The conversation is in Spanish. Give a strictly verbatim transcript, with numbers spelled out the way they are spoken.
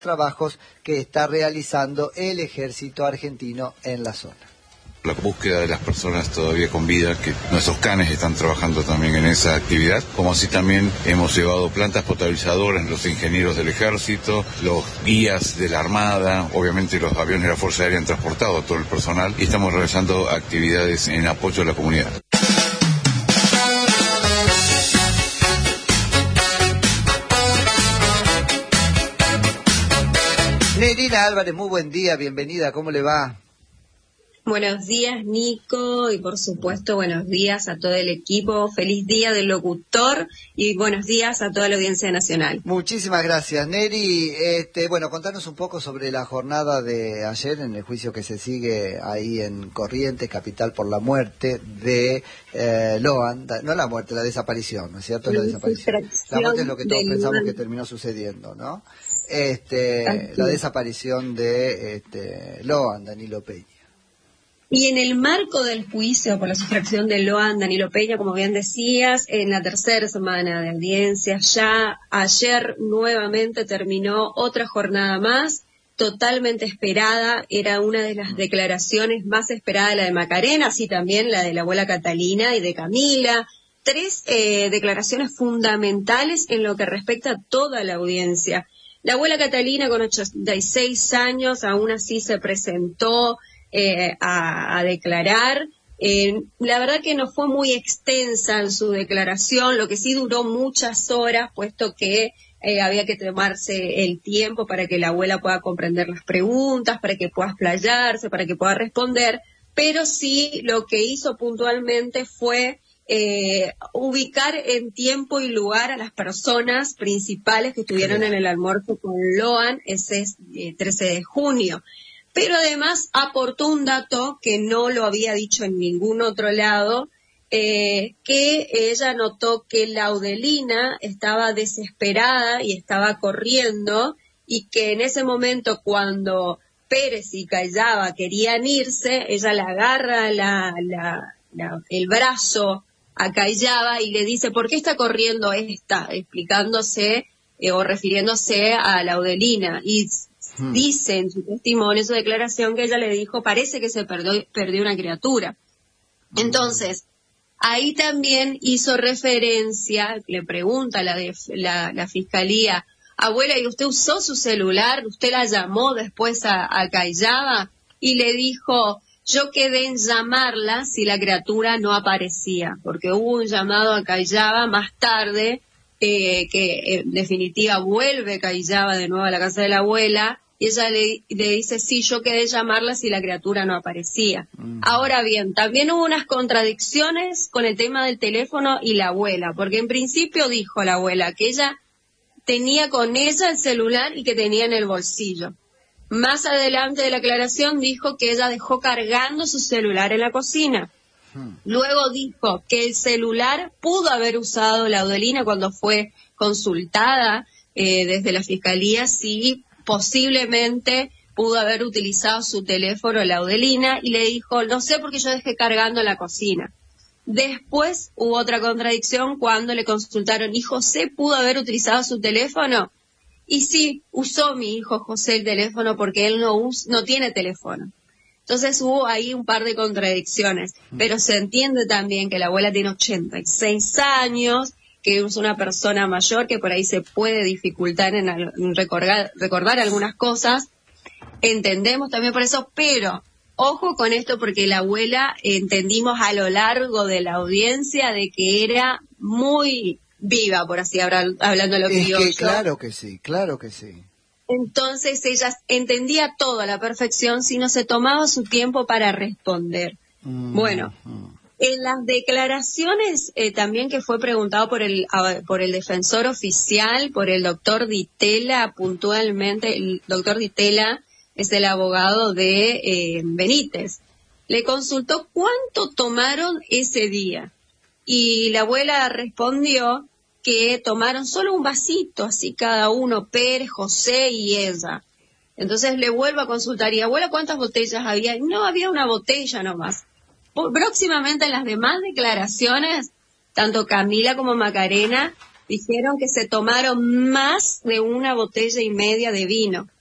trabajos que está realizando el ejército argentino en la zona. La búsqueda de las personas todavía con vida, que nuestros canes están trabajando también en esa actividad, como así también hemos llevado plantas potabilizadoras, los ingenieros del ejército, los guías de la armada, obviamente los aviones de la Fuerza Aérea han transportado a todo el personal y estamos realizando actividades en apoyo a la comunidad. Nerina Álvarez, muy buen día, bienvenida, ¿cómo le va? Buenos días, Nico, y por supuesto buenos días a todo el equipo. Feliz día del locutor y buenos días a toda la audiencia nacional. Muchísimas gracias, Neri. Este, bueno, contanos un poco sobre la jornada de ayer en el juicio que se sigue ahí en Corrientes, capital por la muerte de eh, Loan, no la muerte, la desaparición, ¿no es cierto? La desaparición. La muerte es lo que todos pensamos Loan. que terminó sucediendo, ¿no? Este, la desaparición de este, Loan, Danilo Peña. Y en el marco del juicio por la sustracción de Loan, Danilo Peña, como bien decías, en la tercera semana de audiencias, ya ayer nuevamente terminó otra jornada más, totalmente esperada, era una de las declaraciones más esperadas, la de Macarena, así también la de la abuela Catalina y de Camila, tres eh, declaraciones fundamentales en lo que respecta a toda la audiencia. La abuela Catalina, con ochenta y seis años, aún así se presentó Eh, a, a declarar. Eh, la verdad que no fue muy extensa en su declaración, lo que sí duró muchas horas, puesto que eh, había que tomarse el tiempo para que la abuela pueda comprender las preguntas, para que pueda explayarse, para que pueda responder, pero sí lo que hizo puntualmente fue eh, ubicar en tiempo y lugar a las personas principales que estuvieron en el almuerzo con Loan ese eh, trece de junio. Pero además aportó un dato que no lo había dicho en ningún otro lado, eh, que ella notó que Laudelina estaba desesperada y estaba corriendo y que en ese momento cuando Pérez y Callava querían irse, ella le agarra la, la, la, el brazo a Callava y le dice, ¿por qué está corriendo esta? Explicándose eh, o refiriéndose a Laudelina. Y dice en su testimonio, en su declaración, que ella le dijo, parece que se perdió, perdió una criatura. Entonces, ahí también hizo referencia, le pregunta la, de, la, la fiscalía, abuela, ¿y usted usó su celular? ¿Usted la llamó después a, a Callava? Y le dijo, yo quedé en llamarla si la criatura no aparecía, porque hubo un llamado a Callava más tarde, Eh, que en definitiva vuelve Callava de nuevo a la casa de la abuela, y ella le, le dice, sí, yo quedé llamarla si la criatura no aparecía. Uh-huh. Ahora bien, también hubo unas contradicciones con el tema del teléfono y la abuela, porque en principio dijo la abuela que ella tenía con ella el celular y que tenía en el bolsillo. Más adelante de la aclaración dijo que ella dejó cargando su celular en la cocina. Luego dijo que el celular pudo haber usado Laudelina cuando fue consultada eh, desde la fiscalía, si posiblemente pudo haber utilizado su teléfono Laudelina, y le dijo, no sé porque yo dejé cargando en la cocina. Después hubo otra contradicción cuando le consultaron, ¿y José pudo haber utilizado su teléfono? Y sí, usó mi hijo José el teléfono porque él no, us- no tiene teléfono. Entonces hubo ahí un par de contradicciones, pero se entiende también que la abuela tiene ochenta y seis años, que es una persona mayor, que por ahí se puede dificultar en, en recordar, recordar algunas cosas, entendemos también por eso, pero ojo con esto porque la abuela entendimos a lo largo de la audiencia de que era muy viva, por así hablar, hablando de lo que es yo. que claro que sí, claro que sí. Entonces ella entendía todo a la perfección si no se tomaba su tiempo para responder. Mm, bueno, mm. en las declaraciones eh, también que fue preguntado por el uh, por el defensor oficial, por el doctor Ditela, puntualmente, el doctor Ditela es el abogado de eh, Benítez, le consultó cuánto tomaron ese día y la abuela respondió que tomaron solo un vasito, así cada uno, Pérez, José y ella. Entonces le vuelvo a consultar, y abuela, ¿cuántas botellas había? No, había una botella nomás. Próximamente en las demás declaraciones, tanto Camila como Macarena dijeron que se tomaron más de una botella y media de vino.